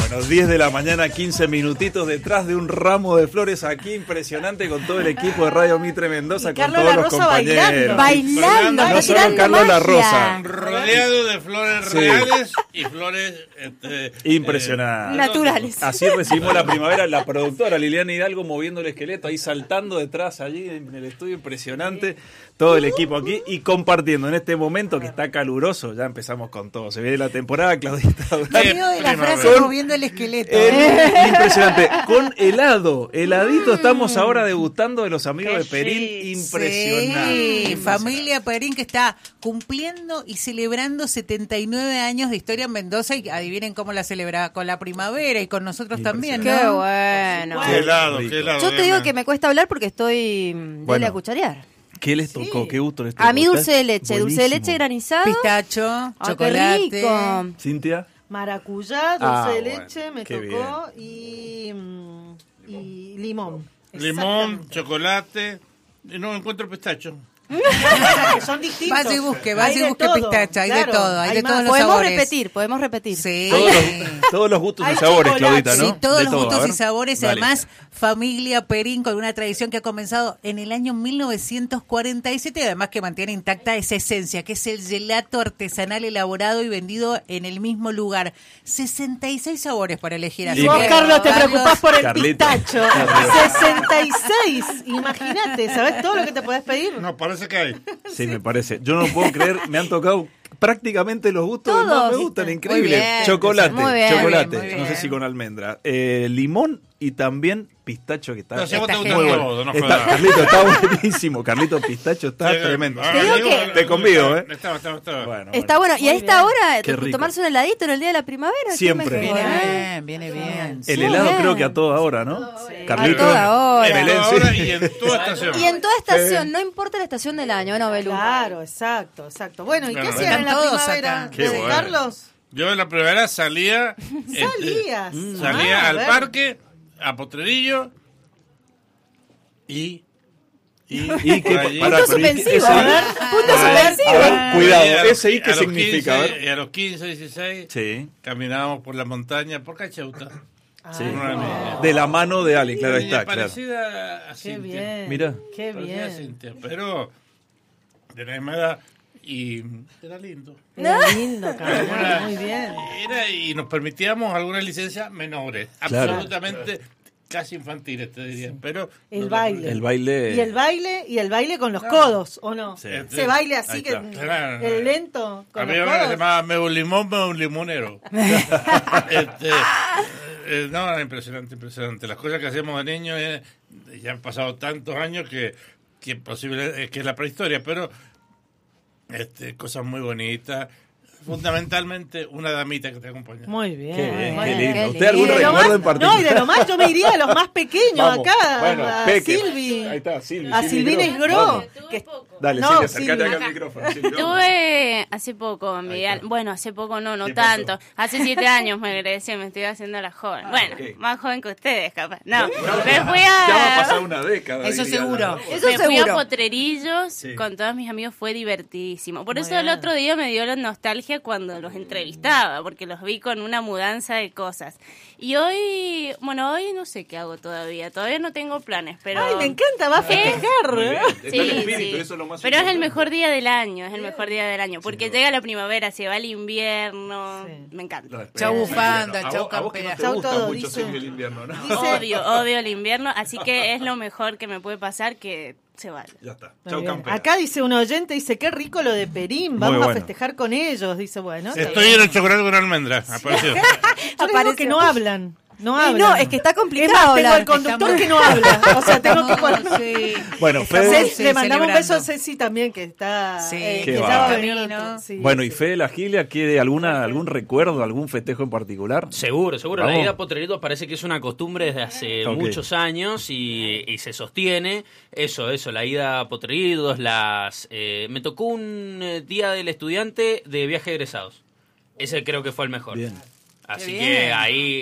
Bueno, 10 de la mañana, 15 minutitos detrás de un ramo de flores aquí, impresionante, con todo el equipo de Radio Mitre Mendoza, con todos los compañeros. Bailando, no solo Carlos La Rosa. Rodeado de flores reales y flores impresionante. Naturales. Así recibimos la primavera, la productora Liliana Hidalgo moviendo el esqueleto, ahí saltando detrás, allí en el estudio, impresionante. Todo el equipo aquí y compartiendo en este momento que está caluroso. Ya empezamos con todo. Se viene la temporada, Claudita. Amigo de la frase moviendo el esqueleto. Impresionante. Con heladito estamos ahora debutando de los amigos de Perín. Impresionante. Sí, familia Perín que está cumpliendo y celebrando 79 años de historia en Mendoza y adivinen cómo la celebra con la primavera y con nosotros también, ¿no? Qué bueno. Qué helado, qué helado. Yo te digo que me cuesta hablar porque estoy de la cucharear. ¿Qué les tocó? ¿Qué gusto les tocó? A mí dulce de leche, granizado. Pistacho, chocolate. Qué rico. ¿Cintia? Maracuyá, dulce de leche, bueno, me qué tocó y limón. Limón, chocolate. No encuentro pistacho. Que son distintos. Vas y busque todo, pistacho, hay de claro, todo, hay de todos los Podemos sabores. repetir. Sí. Todos los gustos y Hay sabores, chocolate. Claudita, ¿no? Sí, todos De los todo, gustos a ver. y sabores. Dale. Además, familia Perín con una tradición que ha comenzado en el año 1947 y además que mantiene intacta esa esencia, que es el gelato artesanal elaborado y vendido en el mismo lugar. 66 sabores para elegir. Así Y vos, que, Carlos, te Carlos, preocupás por el Carlito. pistacho. 66. Imagínate, ¿sabés todo lo que te podés pedir? No, parece que hay. Sí, me parece. Yo no puedo creer, me han tocado prácticamente los gustos que más Todos. me gustan, Muy increíble. bien, Chocolate, muy bien, chocolate, muy bien. no sé si con almendra, limón y también pistacho que está, No, si a vos Está te genial. gusta todo, no está, jodas. Carlito, está buenísimo. Carlito, pistacho está tremendo. Te digo que- Te convido, ¿eh? Estaba. Bueno, Está bueno. Y a esta hora, Qué rico. tomarse un heladito en el día de la primavera. ¿qué Siempre. mejor, Viene bien. El Muy helado bien. creo que a toda hora, ¿no? Carlito. A toda hora. Belén, sí. Ahora y en toda estación. Y en toda estación, no importa la estación del año, ¿no, Belú? Claro, exacto. Bueno, ¿y qué Bueno, hacían en la están todos primavera? acá. Qué bueno. Carlos? Yo en la primavera salía. Salías. Salía Ah, a al ver. parque, a Potrerillo y Y que, por allí. pará, Punto pero ¿y qué- suspensivo, ese- a ver. Punto a ver, suspensivo. cuidado, Y a- ese I a qué los significa, a 15, ver. y a los 15, 16 Sí, caminábamos por la montaña, por Cacheuta. sí. Una niña. De la mano de Ali, claro, ahí Niña está, claro. parecida a Qué Cintia. bien. Mira. Qué Parecida a bien. Cintia, pero de la misma edad y era lindo. Era lindo, Carlos. Muy bien. Y nos permitíamos algunas licencias menores, Claro. absolutamente casi infantiles, te diría. Pero El no- baile. El baile. Y el baile con los codos, ¿o no? Sí. Se baile así Ahí que está. Claro. el lento A con mí los me codos. llamaba me un limón, me un limonero. No, era impresionante. Las cosas que hacíamos de niños ya han pasado tantos años que posible que es la prehistoria, pero cosas muy bonitas. Fundamentalmente una damita que te acompaña. Muy bien. Qué bien, muy qué bien. lindo. qué ¿Usted algún Y de lo recuerdo más- en particular? No, y de lo más yo me iría a los más pequeños Vamos. acá. Bueno, a Peque. Silvi. Ahí está, Silvi. A Silvina Isgro. Vamos. que- Dale, No, Silvia, acercate Silvi. acá al micrófono. Silvi, vamos. Tuve hace poco, Miguel. Bueno, hace poco no ¿Qué tanto. pasó? Hace 7 años me egresé, me estoy haciendo la joven. Bueno, ok. más joven que ustedes, capaz. No, No, me fui Ya va a a... pasar una década. Eso diría, seguro. ¿no? Eso me fui a seguro. Potrerillos Sí. con todos mis amigos, fue divertidísimo. Por eso Muy el bien. otro día me dio la nostalgia cuando los entrevistaba, porque los vi con una mudanza de cosas. Y hoy no sé qué hago todavía no tengo planes, pero... Ay, me encanta, va a festejar. Muy bien. Está Sí, el espíritu, sí. eso es lo más Pero es el importante. mejor día del año, porque llega la primavera, se va el invierno, Sí. me encanta. Lo espero. Chau bufanda, A chau vos- a vos que no campera. te Chau gusta todo, mucho, dice. Silvia, el invierno, ¿no? Odio el invierno, así que es lo mejor que me puede pasar que se vaya. Ya está. Muy Chau, bien. campera. Acá dice un oyente, dice, qué rico lo de Perín, Muy vamos a bueno. festejar con ellos. Dice, bueno. está Estoy bien. en el chocolate con almendra. Apareció. Yo les digo Apareció. que no hablan. No Y hablan. no, es que está Es complicado más, tengo hablar. el conductor Estamos- que no habla. O sea, tengo que poner... Sí. Bueno, Estamos, Fede, Le mandamos un beso a celebrando. Ceci también, que está... Sí, Qué que ya va. va a venir. Camino. Sí, bueno, y sí. Fede La Gilia, ¿quiere algún recuerdo, algún festejo en particular? Seguro. Vamos. La ida a Potrerillos parece que es una costumbre desde hace Ok. muchos años y se sostiene. Eso, la ida a Potrerillos, me tocó un día del estudiante de viaje de egresados. Ese creo que fue el mejor. Bien. Así Qué que bien. ahí